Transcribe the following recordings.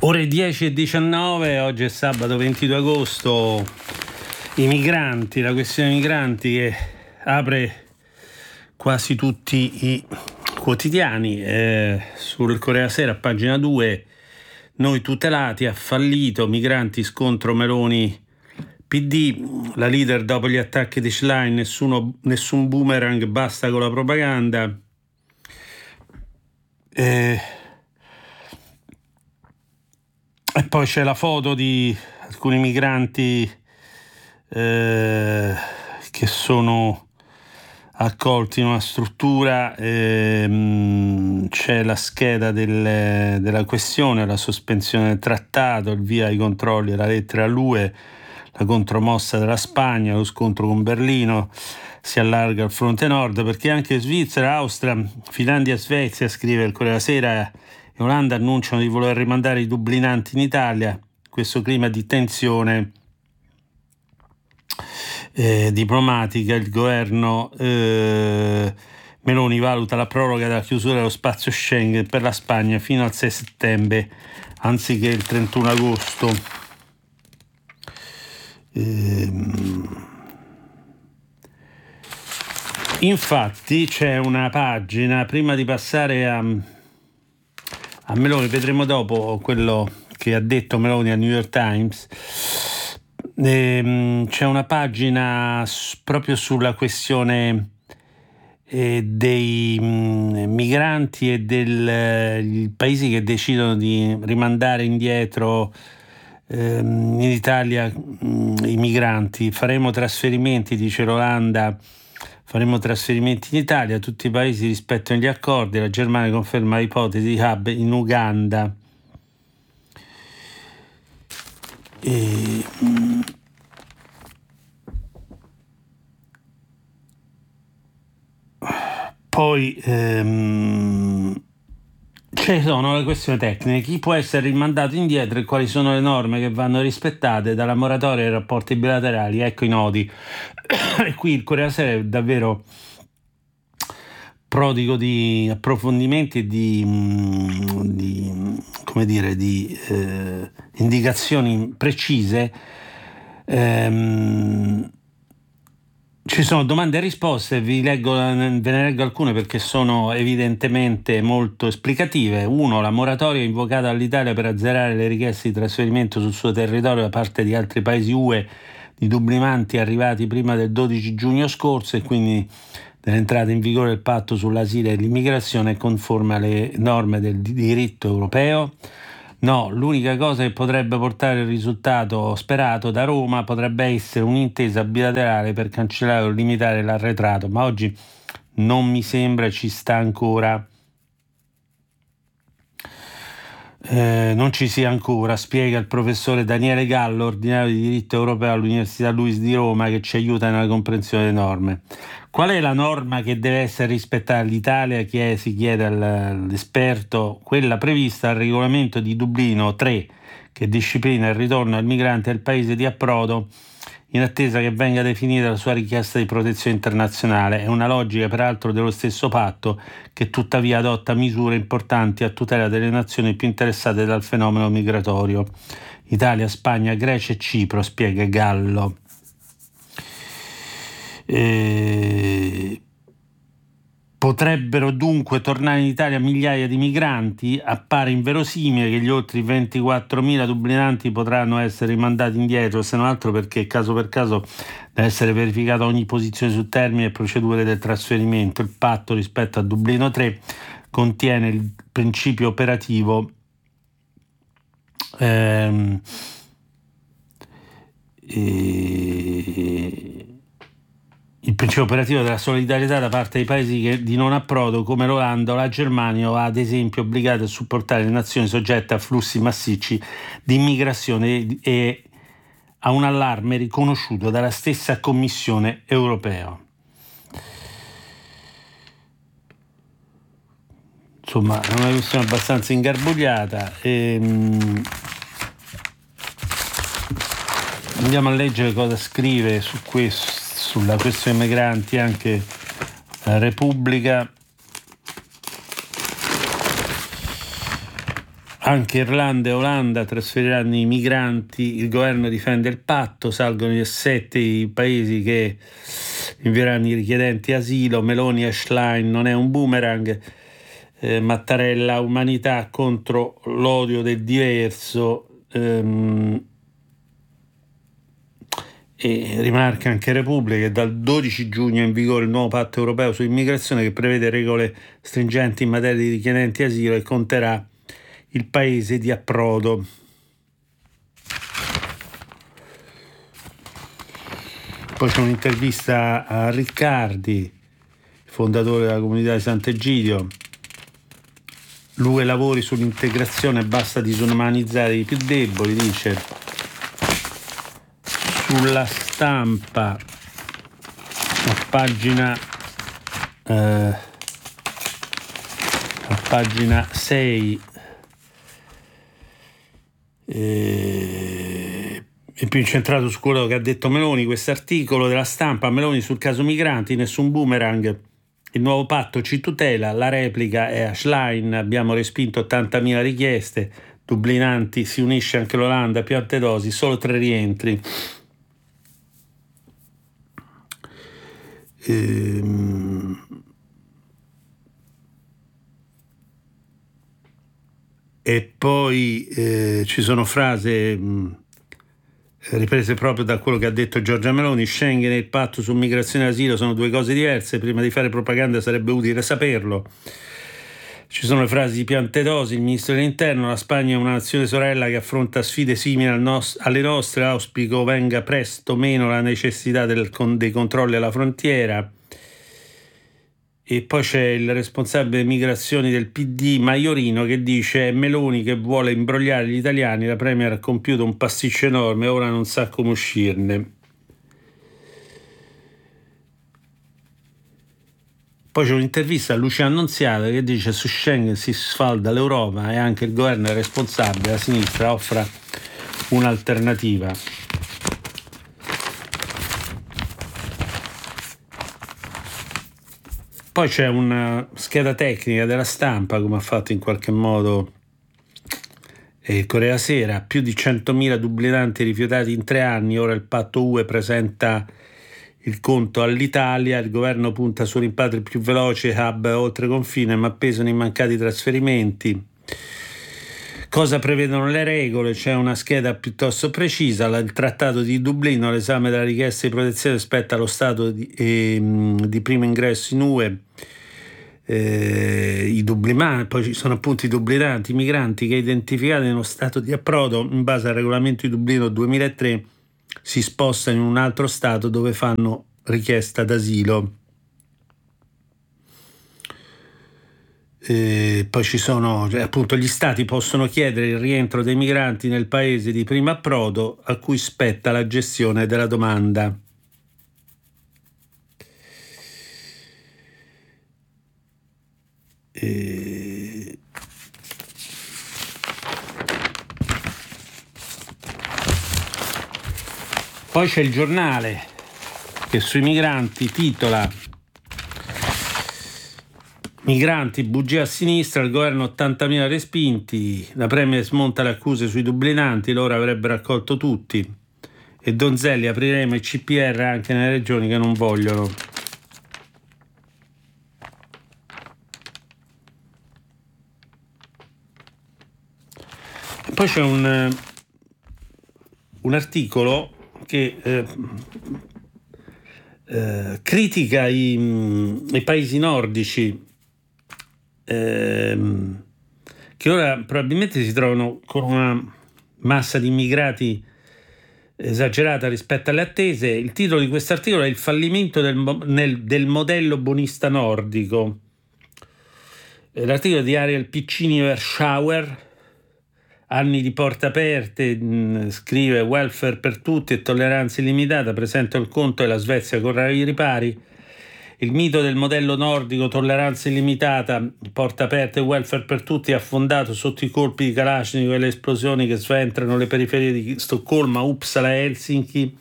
Ore 10:19, oggi è sabato 22 agosto. I migranti, la questione dei migranti che apre quasi tutti i quotidiani. Sul Corriere della Sera, a pagina 2, noi tutelati, ha fallito, migranti, scontro Meloni PD, la leader dopo gli attacchi di Schlein, nessun boomerang, basta con la propaganda. E poi c'è la foto di alcuni migranti che sono accolti in una struttura. C'è la scheda della questione, la sospensione del trattato, il via ai controlli, la lettera all'UE, la contromossa della Spagna, lo scontro con Berlino, si allarga al fronte nord, perché anche Svizzera, Austria, Finlandia e Svezia, scrive il Corriere della Sera, e Olanda annunciano di voler rimandare i dublinanti in Italia. Questo clima di tensione diplomatica, il governo Meloni valuta la proroga della chiusura dello spazio Schengen per la Spagna fino al 6 settembre anziché il 31 agosto. Infatti c'è una pagina, prima di passare a Meloni, vedremo dopo quello che ha detto Meloni al New York Times. C'è una pagina proprio sulla questione dei migranti e dei paesi che decidono di rimandare indietro in Italia i migranti. Faremo trasferimenti, dice l'Olanda, faremo trasferimenti in Italia, tutti i paesi rispettano gli accordi, la Germania conferma l'ipotesi di hub in Uganda. Poi ci sono le questioni tecniche: chi può essere rimandato indietro e quali sono le norme che vanno rispettate, dalla moratoria ai rapporti bilaterali, ecco i nodi. E qui il Corriere della Sera è davvero prodigo di approfondimenti e di indicazioni precise. Ci sono domande e risposte, ve ne leggo alcune perché sono evidentemente molto esplicative. 1. La moratoria invocata dall'Italia per azzerare le richieste di trasferimento sul suo territorio da parte di altri paesi UE di dublinanti arrivati prima del 12 giugno scorso e quindi dell'entrata in vigore del patto sull'asilo e l'immigrazione è conforme alle norme del diritto europeo. No, l'unica cosa che potrebbe portare il risultato sperato da Roma potrebbe essere un'intesa bilaterale per cancellare o limitare l'arretrato, ma oggi non mi sembra ci sta ancora. Non ci sia ancora, spiega il professore Daniele Gallo, ordinario di diritto europeo all'Università Luis di Roma, che ci aiuta nella comprensione delle norme. Qual è la norma che deve essere rispettata all'Italia? Si chiede all'esperto. Quella prevista al regolamento di Dublino 3, che disciplina il ritorno al migrante al paese di approdo in attesa che venga definita la sua richiesta di protezione internazionale. È una logica peraltro dello stesso patto, che tuttavia adotta misure importanti a tutela delle nazioni più interessate dal fenomeno migratorio: Italia, Spagna, Grecia e Cipro, spiega Gallo. Potrebbero dunque tornare in Italia migliaia di migranti? Appare inverosimile che gli oltre 24.000 dublinanti potranno essere rimandati indietro, se non altro perché caso per caso deve essere verificata ogni posizione su termini e procedure del trasferimento. Il patto rispetto a Dublino 3 contiene il principio operativo il principio operativo della solidarietà da parte dei paesi di non approdo come l'Olanda o la Germania, o ad esempio obbligate a supportare le nazioni soggette a flussi massicci di immigrazione e a un allarme riconosciuto dalla stessa Commissione europea. Insomma, è una questione abbastanza ingarbugliata. Andiamo a leggere cosa scrive su questo, sulla questione migranti, anche la Repubblica. Anche Irlanda e Olanda trasferiranno i migranti, il governo difende il patto, salgono i 7 i paesi che invieranno i richiedenti asilo, Meloni e Schlein non è un boomerang, Mattarella umanità contro l'odio del diverso, e rimarca anche Repubblica che dal 12 giugno è in vigore il nuovo patto europeo su immigrazione che prevede regole stringenti in materia di richiedenti asilo e conterà il paese di approdo. Poi c'è un'intervista a Riccardi, fondatore della comunità di Sant'Egidio. Lui lavori sull'integrazione, basta disumanizzare i più deboli, dice. Sulla Stampa, a pagina 6, è più incentrato su quello che ha detto Meloni, questo articolo della Stampa. Meloni sul caso migranti, nessun boomerang, il nuovo patto ci tutela, la replica è a Schlein, abbiamo respinto 80.000 richieste, dublinanti, si unisce anche l'Olanda, Piantedosi, solo 3 rientri. E poi ci sono frasi riprese proprio da quello che ha detto Giorgia Meloni. Schengen e il patto su migrazione e asilo sono 2 cose diverse, prima di fare propaganda sarebbe utile saperlo. Ci sono le frasi di Piantedosi, il ministro dell'interno: la Spagna è una nazione sorella che affronta sfide simili alle nostre, auspico venga presto meno la necessità dei controlli alla frontiera. E poi c'è il responsabile migrazioni del PD Maiorino che dice: è Meloni che vuole imbrogliare gli italiani, la Premier ha compiuto un pasticcio enorme, ora non sa come uscirne. Poi c'è un'intervista a Lucia Annunziata che dice: su Schengen si sfalda l'Europa e anche il governo è responsabile, la sinistra offra un'alternativa. Poi c'è una scheda tecnica della Stampa, come ha fatto in qualche modo Corriere Sera: più di 100.000 dublinanti rifiutati in 3 anni, ora il patto UE presenta il conto all'Italia, il governo punta su rimpatri più veloci, hub oltre confine, ma pesano i mancati trasferimenti. Cosa prevedono le regole? C'è una scheda piuttosto precisa: il trattato di Dublino, l'esame della richiesta di protezione spetta allo Stato di primo ingresso in UE, i dublinanti, poi ci sono appunto i dublinanti, i migranti che identificati nello Stato di approdo in base al regolamento di Dublino 2003 si spostano in un altro Stato dove fanno richiesta d'asilo. Poi ci sono, appunto, gli stati possono chiedere il rientro dei migranti nel paese di primo approdo a cui spetta la gestione della domanda. Poi c'è il Giornale che sui migranti titola: migranti, bugia a sinistra, il governo 80.000 respinti, la Premier smonta le accuse sui dublinanti, loro avrebbero accolto tutti, e Donzelli: apriremo i CPR anche nelle regioni che non vogliono. E poi c'è un articolo che critica i paesi nordici, che ora probabilmente si trovano con una massa di immigrati esagerata rispetto alle attese. Il titolo di questo articolo è: il fallimento del modello bonista nordico. L'articolo di Ariel Piccini Verschauer, anni di porte aperte, scrive: welfare per tutti e tolleranza illimitata, presenta il conto e la Svezia corre ai ripari. Il mito del modello nordico, tolleranza illimitata, porte aperte e welfare per tutti, è affondato sotto i colpi di Kalashnikov e le esplosioni che sventrano le periferie di Stoccolma, Uppsala e Helsinki.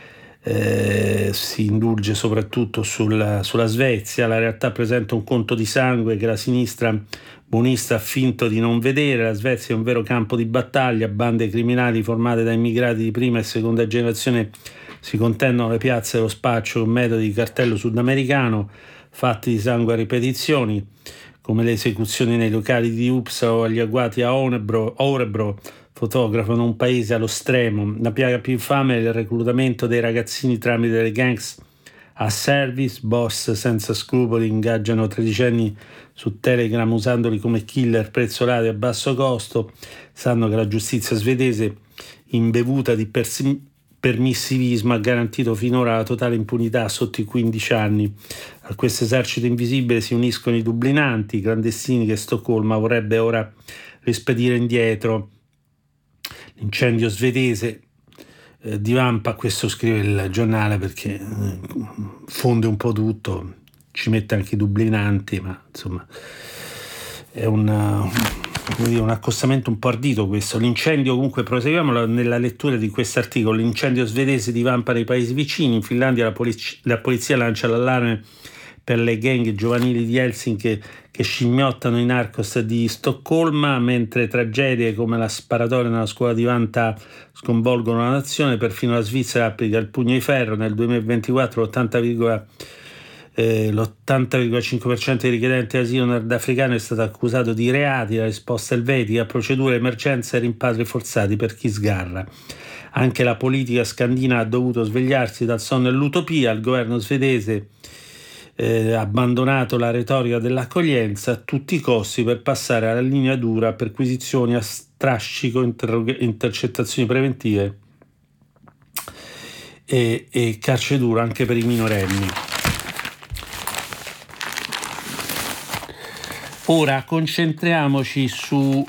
Si indulge soprattutto sulla Svezia. La realtà presenta un conto di sangue che la sinistra buonista ha finto di non vedere. La Svezia è un vero campo di battaglia, bande criminali formate da immigrati di prima e seconda generazione si contendono le piazze e lo spaccio con metodi di cartello sudamericano, fatti di sangue a ripetizioni, come le esecuzioni nei locali di Uppsala o agli agguati a Orebro, fotografano un paese allo stremo. La piaga più infame è il reclutamento dei ragazzini tramite le gangs a service, boss senza scrupoli ingaggiano tredicenni su Telegram usandoli come killer prezzolati a basso costo. Sanno che la giustizia svedese, imbevuta di permissivismo, ha garantito finora la totale impunità sotto i 15 anni. A questo esercito invisibile si uniscono i dublinanti, i clandestini che Stoccolma vorrebbe ora rispedire indietro. L'incendio svedese divampa, questo scrive il giornale perché fonde un po' tutto, ci mette anche i dublinanti, ma insomma è un accostamento un po' ardito questo. L'incendio, comunque proseguiamo nella lettura di questo articolo. L'incendio svedese divampa nei paesi vicini. In Finlandia la polizia lancia l'allarme per le gang giovanili di Helsinki che scimmiottano i narcos di Stoccolma, mentre tragedie come la sparatoria nella scuola di Vantaa sconvolgono la nazione. Perfino la Svizzera applica il pugno di ferro. Nel 2024 l'80,5% dei richiedenti asilo nordafricano è stato accusato di reati. La risposta elvetica: procedure emergenza e rimpatri forzati per chi sgarra. Anche la politica scandinava ha dovuto svegliarsi dal sonno dell'utopia. Il governo svedese ha abbandonato la retorica dell'accoglienza a tutti i costi per passare alla linea dura, perquisizioni a strascico, intercettazioni preventive e carcere duro anche per i minorenni. Ora concentriamoci su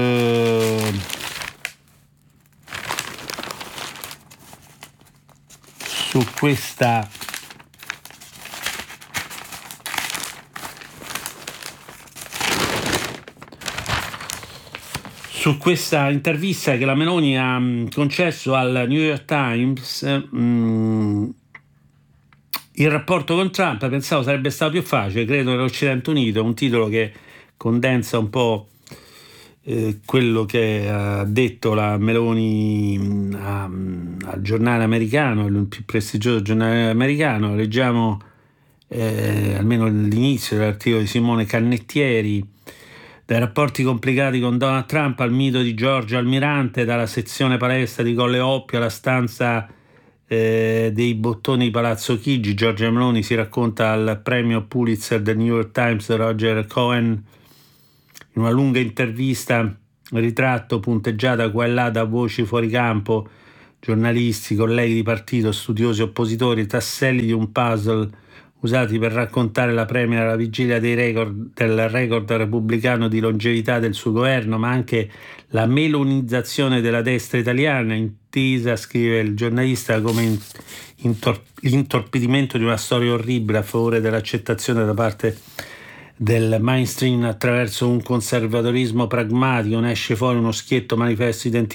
questa intervista che la Meloni ha concesso al New York Times. Il rapporto con Trump, pensavo sarebbe stato più facile, credo nell'Occidente Unito, un titolo che condensa un po' quello che ha detto la Meloni al giornale americano, il più prestigioso giornale americano. Leggiamo almeno l'inizio dell'articolo di Simone Cannettieri. Dai rapporti complicati con Donald Trump al mito di Giorgio Almirante, dalla sezione palestra di Colle Oppio alla stanza dei bottoni di Palazzo Chigi, Giorgia Meloni si racconta al premio Pulitzer del New York Times Roger Cohen in una lunga intervista ritratto punteggiata qua e là da voci fuori campo, giornalisti, colleghi di partito, studiosi, oppositori, tasselli di un puzzle usati per raccontare la Premier alla vigilia del record repubblicano di longevità del suo governo, ma anche la melonizzazione della destra italiana, intesa, scrive il giornalista, come l'intorpidimento di una storia orribile a favore dell'accettazione da parte del mainstream attraverso un conservatorismo pragmatico. Ne esce fuori uno schietto manifesto identitario